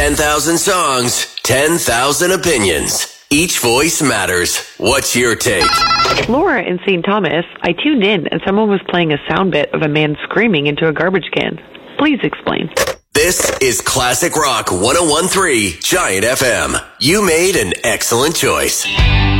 10,000 songs, 10,000 opinions. Each voice matters. What's your take? Laura in St. Thomas, I tuned in and someone was playing a sound bit of a man screaming into a garbage can. Please explain. This is Classic Rock 101.3 Giant FM. You made an excellent choice.